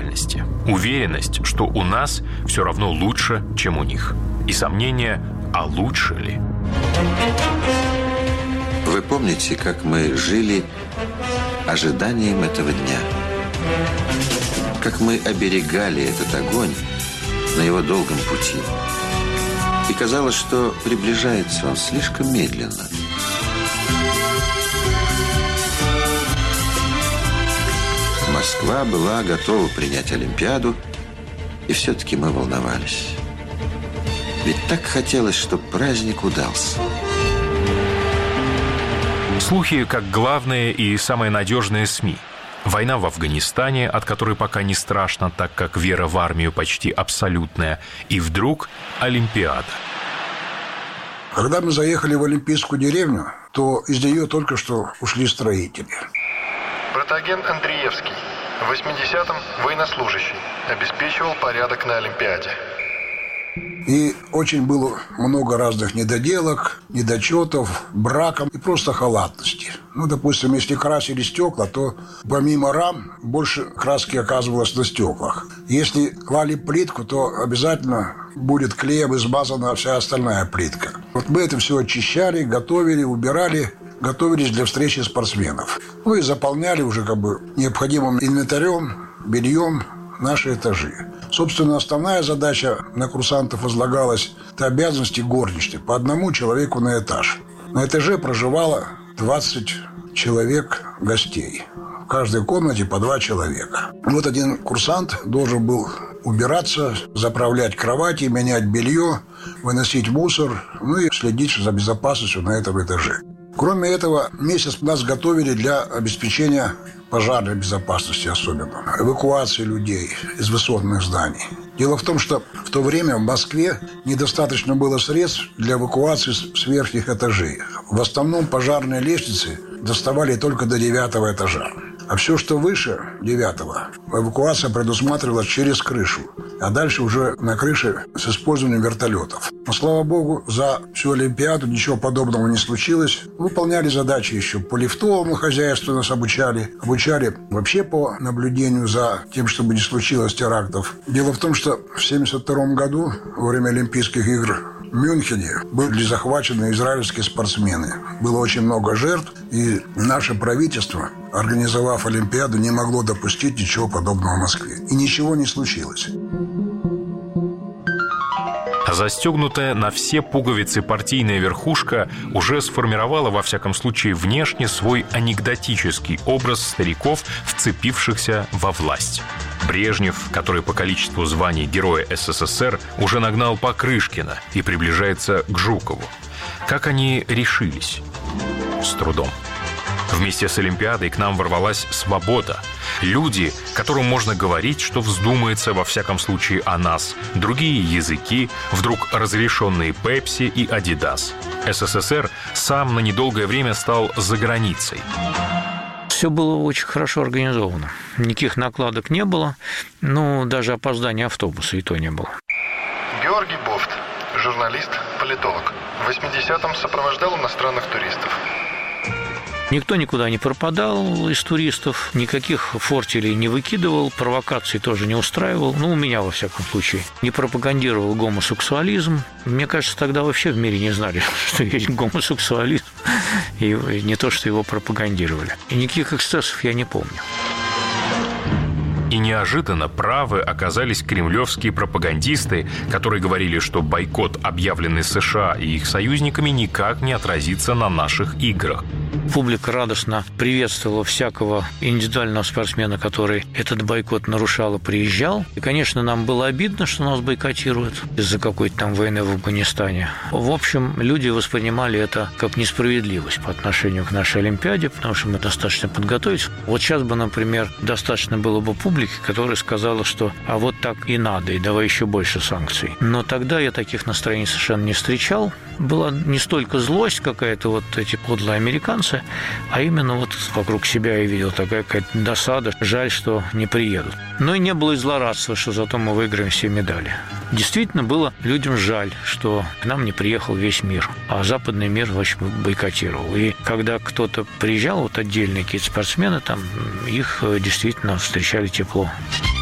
реальности. Уверенность, что у нас все равно лучше, чем у них. И сомнение, а лучше ли? Вы помните, как мы жили ожиданием этого дня? Как мы оберегали этот огонь на его долгом пути? И казалось, что приближается он слишком медленно. Москва была готова принять Олимпиаду, и все-таки мы волновались. Ведь так хотелось, чтобы праздник удался. Слухи как главные и самые надежные СМИ. Война в Афганистане, от которой пока не страшно, так как вера в армию почти абсолютная. И вдруг Олимпиада. Когда мы заехали в Олимпийскую деревню, то из нее только что ушли строители. Протоген Андреевский, в 80-м военнослужащий, обеспечивал порядок на Олимпиаде. И очень было много разных недоделок, недочетов, браков и просто халатности. Допустим, если красили стекла, то помимо рам больше краски оказывалось на стеклах. Если клали плитку, то обязательно будет клеем измазана вся остальная плитка. Мы это все очищали, готовили, убирали, готовились для встречи спортсменов. И заполняли уже необходимым инвентарем, бельем наши этажи. Собственно, основная задача на курсантов возлагалась – это обязанности горничной, по одному человеку на этаж. На этаже проживало 20 человек гостей. В каждой комнате по 2 человека. Один курсант должен был убираться, заправлять кровати, менять белье, выносить мусор, и следить за безопасностью на этом этаже. Кроме этого, месяц нас готовили для обеспечения пожарной безопасности особенно, эвакуации людей из высотных зданий. Дело в том, что в то время в Москве недостаточно было средств для эвакуации с верхних этажей. В основном пожарные лестницы доставали только до 9 этажа. А все, что выше 9-го, эвакуация предусматривалась через крышу, а дальше уже на крыше с использованием вертолетов. Но, слава богу, за всю Олимпиаду ничего подобного не случилось. Выполняли задачи еще по лифтовому хозяйству, нас обучали. Обучали вообще по наблюдению за тем, чтобы не случилось терактов. Дело в том, что в 1972 году, во время Олимпийских игр в Мюнхене, были захвачены израильские спортсмены. Было очень много жертв, и наше правительство, организовав Олимпиаду, не могло допустить ничего подобного в Москве. И ничего не случилось. Застегнутая на все пуговицы партийная верхушка уже сформировала, во всяком случае, внешне свой анекдотический образ стариков, вцепившихся во власть. Брежнев, который по количеству званий Героя СССР уже нагнал Покрышкина и приближается к Жукову. Как они решились? С трудом. Вместе с Олимпиадой к нам ворвалась свобода. Люди, которым можно говорить, что вздумается, во всяком случае, о нас. Другие языки, вдруг разрешенные Пепси и Адидас. СССР сам на недолгое время стал заграницей. Все было очень хорошо организовано. Никаких накладок не было, даже опоздания автобуса и то не было. Георгий Бофт, журналист, политолог. В 80-м сопровождал иностранных туристов. Никто никуда не пропадал из туристов, никаких фортелей не выкидывал, провокаций тоже не устраивал, у меня, во всяком случае, не пропагандировал гомосексуализм. Мне кажется, тогда вообще в мире не знали, что есть гомосексуализм, и не то, что его пропагандировали. И никаких эксцессов я не помню. И неожиданно правы оказались кремлевские пропагандисты, которые говорили, что бойкот, объявленный США и их союзниками, никак не отразится на наших играх. Публика радостно приветствовала всякого индивидуального спортсмена, который этот бойкот нарушал и приезжал. И, конечно, нам было обидно, что нас бойкотируют из-за какой-то там войны в Афганистане. В общем, люди воспринимали это как несправедливость по отношению к нашей Олимпиаде, потому что мы достаточно подготовились. Вот сейчас бы, например, достаточно было бы публики, которая сказала, что «а вот так и надо, и давай еще больше санкций». Но тогда я таких настроений совершенно не встречал. Была не столько злость какая-то, эти подлые американцы, а именно вокруг себя я видел такая какая-то досада. Жаль, что не приедут. Но и не было и злорадства, что зато мы выиграем все медали. Действительно было людям жаль, что к нам не приехал весь мир, а западный мир, в общем, бойкотировал. И когда кто-то приезжал, отдельные какие-то спортсмены, там их действительно встречали тепло.